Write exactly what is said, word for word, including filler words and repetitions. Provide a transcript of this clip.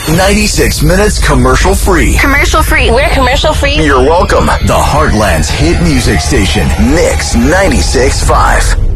ninety-six minutes commercial free. Commercial free. We're commercial free. You're welcome. The Heartland's hit music station, Mix ninety-six point five.